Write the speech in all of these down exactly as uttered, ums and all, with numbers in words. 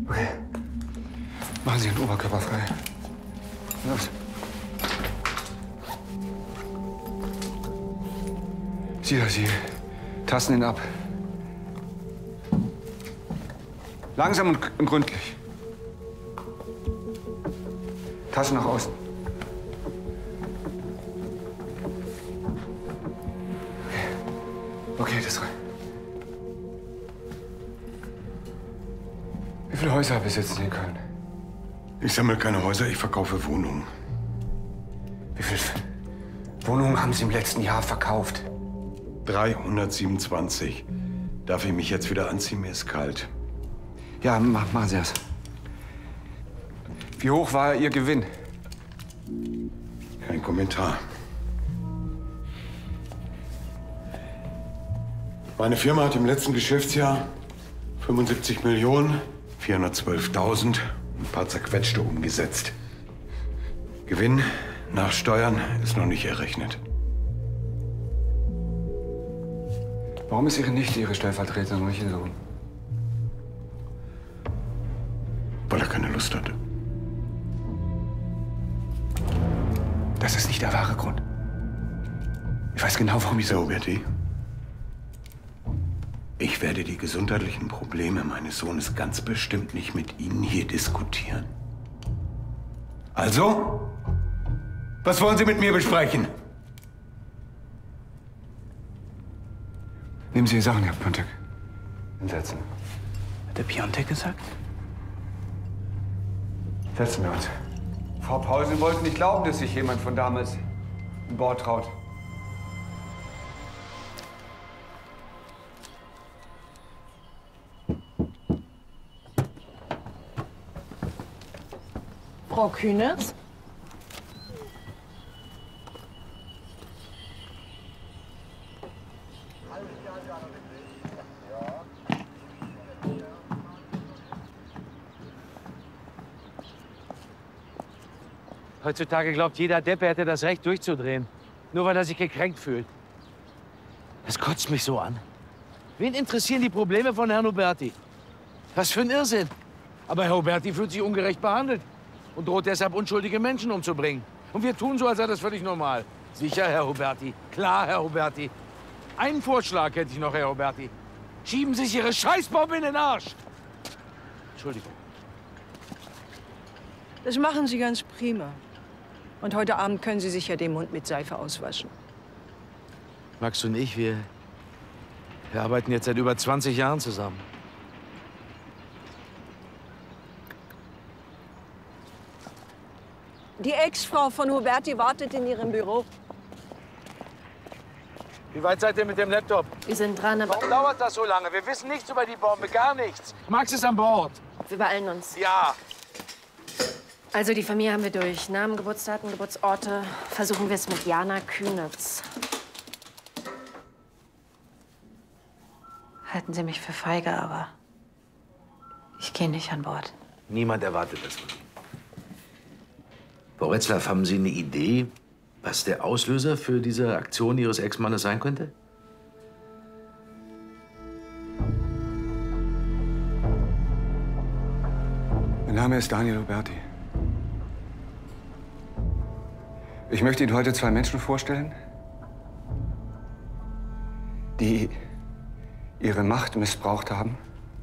Okay. Machen Sie den Oberkörper frei. Los. Sie da, Sie tasten ihn ab. Langsam und, und gründlich. Taschen nach außen. Okay, okay, das rein. Wie viele Häuser besitzen Sie in Köln? Ich sammle keine Häuser, ich verkaufe Wohnungen. Wie viele Wohnungen haben Sie im letzten Jahr verkauft? dreihundertsiebenundzwanzig. Darf ich mich jetzt wieder anziehen? Mir ist kalt. Ja, mach, machen Sie das. Wie hoch war Ihr Gewinn? Kein Kommentar. Meine Firma hat im letzten Geschäftsjahr fünfundsiebzig Millionen, vierhundertzwölftausend und ein paar zerquetschte umgesetzt. Gewinn nach Steuern ist noch nicht errechnet. Warum ist Ihre Nichte Ihre Stellvertreterin und nicht Ihr Sohn? Weil er keine Lust hatte. Das ist nicht der wahre Grund. Ich weiß genau, warum ich so... Roberti, ich werde die gesundheitlichen Probleme meines Sohnes ganz bestimmt nicht mit Ihnen hier diskutieren. Also, was wollen Sie mit mir besprechen? Nehmen Sie die Sachen, Herr Piontek. Hinsetzen. Hat der Piontek gesagt? Setzen wir uns. Frau Paul, Sie wollten nicht glauben, dass sich jemand von damals an Bord traut. Frau Kühners? Heutzutage glaubt jeder Depp, er hätte das Recht durchzudrehen. Nur weil er sich gekränkt fühlt. Das kotzt mich so an. Wen interessieren die Probleme von Herrn Huberti? Was für ein Irrsinn. Aber Herr Huberti fühlt sich ungerecht behandelt und droht deshalb, unschuldige Menschen umzubringen. Und wir tun so, als sei das völlig normal. Sicher, Herr Huberti. Klar, Herr Huberti. Einen Vorschlag hätte ich noch, Herr Huberti. Schieben Sie sich Ihre Scheißbombe in den Arsch. Entschuldigung. Das machen Sie ganz prima. Und heute Abend können Sie sich ja den Mund mit Seife auswaschen. Max und ich, wir, wir arbeiten jetzt seit über zwanzig Jahren zusammen. Die Ex-Frau von Huberti wartet in ihrem Büro. Wie weit seid ihr mit dem Laptop? Wir sind dran, aber Warum dauert das so lange? Wir wissen nichts über die Bombe, gar nichts. Max ist an Bord. wir beeilen uns. Ja. Also die Familie haben wir durch. Namen, Geburtsdaten, Geburtsorte. Versuchen wir es mit Jana Kühnitz. Halten Sie mich für feige, aber ich gehe nicht an Bord. Niemand erwartet das von Ihnen. Frau Retzlaff, haben Sie eine Idee, was der Auslöser für diese Aktion Ihres Ex-Mannes sein könnte? Mein Name ist Daniel Huberti. Ich möchte Ihnen heute zwei Menschen vorstellen, die ihre Macht missbraucht haben,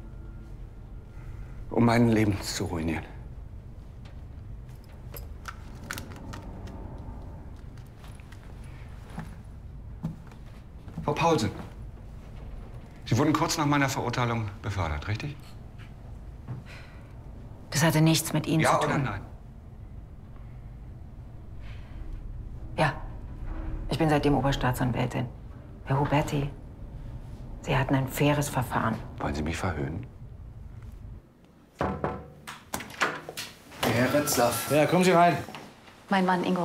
um mein Leben zu ruinieren. Frau Paulsen, Sie wurden kurz nach meiner Verurteilung befördert, richtig? Das hatte nichts mit Ihnen Ja zu tun. oder nein? Ja. Ich bin seitdem Oberstaatsanwältin. Herr Huberti, Sie hatten ein faires Verfahren. Wollen Sie mich verhöhnen? Herr Retzlaff. Ja, kommen Sie rein. Mein Mann Ingo.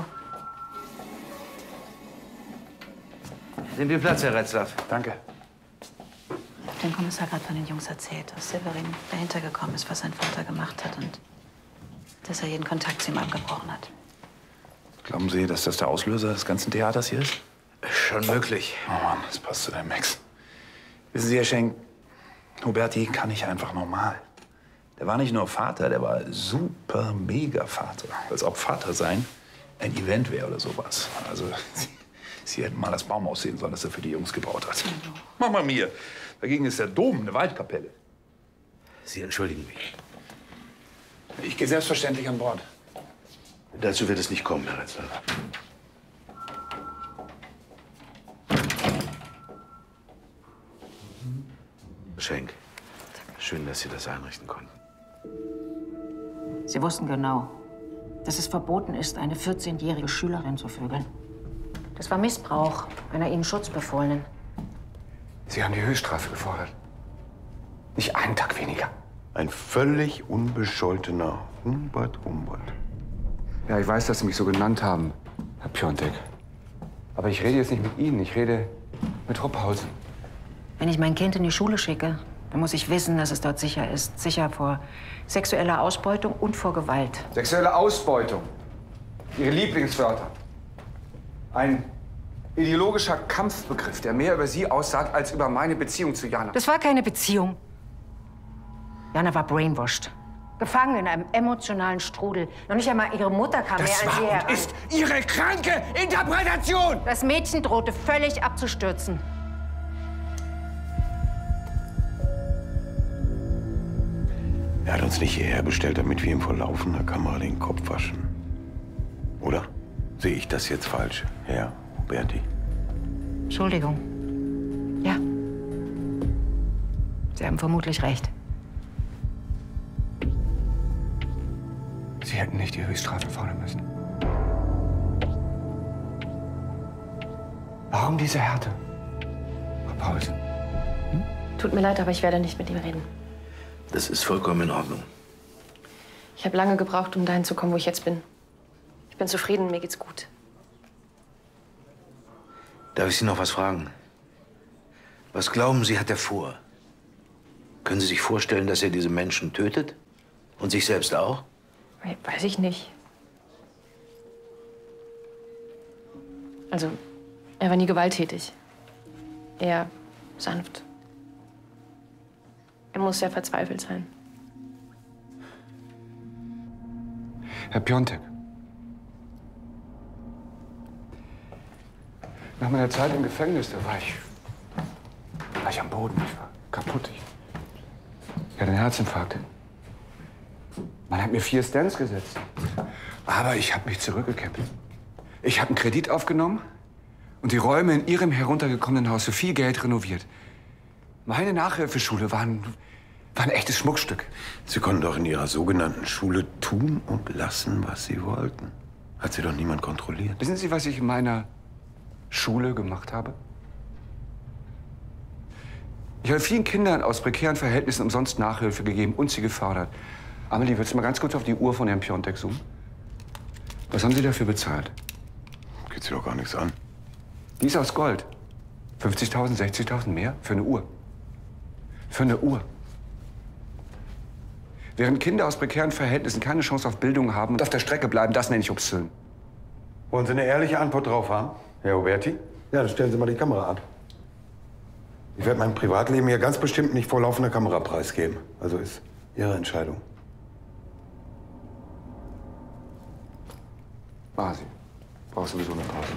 Nehmen Sie Platz, Herr Retzlaff. Danke. Ich habe dem Kommissar gerade von den Jungs erzählt, dass Severin dahinter gekommen ist, was sein Vater gemacht hat und dass er jeden Kontakt zu ihm abgebrochen hat. Glauben Sie, dass das der Auslöser des ganzen Theaters hier ist? Schon möglich. Oh Mann, das passt zu deinem Max. Wissen Sie, Herr Schenk, Huberti kann nicht einfach normal. Der war nicht nur Vater, der war super mega Vater. Als ob Vater sein ein Event wäre oder sowas. Also, sie, sie hätten mal das Baumhaus sehen sollen, das er für die Jungs gebaut hat. Mama mir, dagegen ist der Dom eine Waldkapelle. Sie entschuldigen mich. Ich gehe selbstverständlich an Bord. Dazu wird es nicht kommen, Herr Retzler. Schenk, schön, dass Sie das einrichten konnten. Sie wussten genau, dass es verboten ist, eine vierzehnjährige Schülerin zu vögeln. Das war Missbrauch einer ihnen Schutzbefohlenen. Sie haben die Höchststrafe gefordert. Nicht einen Tag weniger. Ein völlig unbescholtener Humbert Humbert. Ja, ich weiß, dass Sie mich so genannt haben, Herr Piontek. Aber ich rede jetzt nicht mit Ihnen, ich rede mit Rupphausen. Wenn ich mein Kind in die Schule schicke, dann muss ich wissen, dass es dort sicher ist. Sicher vor sexueller Ausbeutung und vor Gewalt. Sexuelle Ausbeutung. Ihre Lieblingswörter. Ein ideologischer Kampfbegriff, der mehr über Sie aussagt, als über meine Beziehung zu Jana. Das war keine Beziehung. Jana war brainwashed. Gefangen in einem emotionalen Strudel. Noch nicht einmal ihre Mutter kam mehr an sie heran. Das ist Ihre kranke Interpretation! Das Mädchen drohte völlig abzustürzen. Er hat uns nicht hierher bestellt, damit wir ihm vor laufender Kamera den Kopf waschen. Oder? Sehe ich das jetzt falsch, Herr Huberti? Entschuldigung. Ja. Sie haben vermutlich recht. Sie hätten nicht die Höchststrafe fordern müssen. Warum diese Härte? Frau Paulsen. Hm? Tut mir leid, aber ich werde nicht mit ihm reden. Das ist vollkommen in Ordnung. Ich habe lange gebraucht, um dahin zu kommen, wo ich jetzt bin. Ich bin zufrieden, mir geht's gut. Darf ich Sie noch was fragen? Was glauben Sie, hat er vor? Können Sie sich vorstellen, dass er diese Menschen tötet? Und sich selbst auch? Weiß ich nicht. Also, er war nie gewalttätig. Eher sanft. Er muss sehr verzweifelt sein. Herr Piontek. Nach meiner Zeit im Gefängnis, da war ich, war ich am Boden. Ich war kaputt. Ich, ich hatte einen Herzinfarkt. Man hat mir vier Stents gesetzt. Aber ich habe mich zurückgekämpft. Ich habe einen Kredit aufgenommen und die Räume in Ihrem heruntergekommenen Haus für viel Geld renoviert. Meine Nachhilfeschule war ein, war ein echtes Schmuckstück. Sie konnten doch in Ihrer sogenannten Schule tun und lassen, was Sie wollten. Hat Sie doch niemand kontrolliert. Wissen Sie, was ich in meiner Schule gemacht habe? Ich habe vielen Kindern aus prekären Verhältnissen umsonst Nachhilfe gegeben und sie gefördert. Amelie, willst du mal ganz kurz auf die Uhr von Herrn Piontek zoomen? Was haben Sie dafür bezahlt? Geht Sie doch gar nichts an. Die ist aus Gold. fünfzigtausend, sechzigtausend mehr für eine Uhr. Für eine Uhr. Während Kinder aus prekären Verhältnissen keine Chance auf Bildung haben und auf der Strecke bleiben, das nenne ich obszön. Wollen Sie eine ehrliche Antwort drauf haben, Herr Huberti? Ja, dann stellen Sie mal die Kamera an. Ich werde mein Privatleben hier ganz bestimmt nicht vor laufender Kamera preisgeben. Also ist Ihre Entscheidung. Basi, brauchst sowieso eine Pause.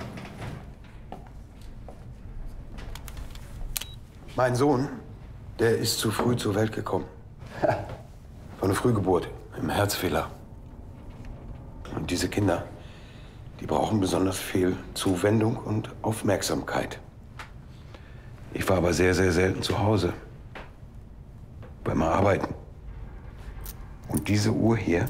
Mein Sohn, der ist zu früh zur Welt gekommen. Von einer Frühgeburt, im Herzfehler. Und diese Kinder, die brauchen besonders viel Zuwendung und Aufmerksamkeit. Ich war aber sehr, sehr selten zu Hause. Beim Arbeiten. Und diese Uhr hier,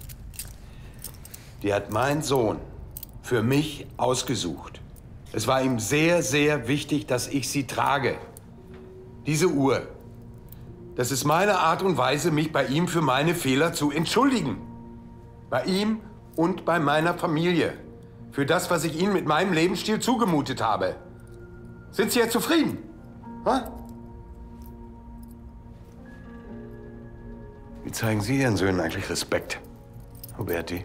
die hat mein Sohn für mich ausgesucht. Es war ihm sehr, sehr wichtig, dass ich sie trage. Diese Uhr. Das ist meine Art und Weise, mich bei ihm für meine Fehler zu entschuldigen. Bei ihm und bei meiner Familie. Für das, was ich ihnen mit meinem Lebensstil zugemutet habe. Sind Sie jetzt zufrieden? Ha? Wie zeigen Sie Ihren Söhnen eigentlich Respekt, Huberti?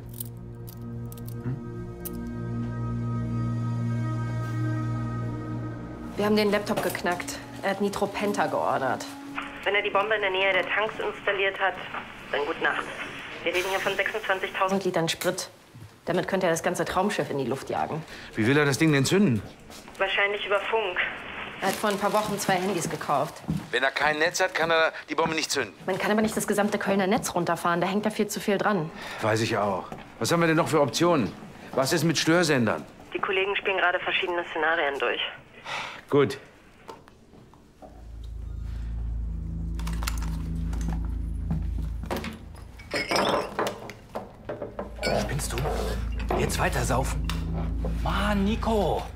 Wir haben den Laptop geknackt. Er hat Nitropenta geordert. Wenn er die Bombe in der Nähe der Tanks installiert hat, dann gute Nacht. Wir reden hier von sechsundzwanzigtausend Litern Sprit. Damit könnte er das ganze Traumschiff in die Luft jagen. Wie will er das Ding denn zünden? Wahrscheinlich über Funk. Er hat vor ein paar Wochen zwei Handys gekauft. Wenn er kein Netz hat, kann er die Bombe nicht zünden. Man kann aber nicht das gesamte Kölner Netz runterfahren. Da hängt da viel zu viel dran. Weiß ich auch. Was haben wir denn noch für Optionen? Was ist mit Störsendern? Die Kollegen spielen gerade verschiedene Szenarien durch. Gut. Spinnst du? Jetzt weiter saufen. Mann, Nico.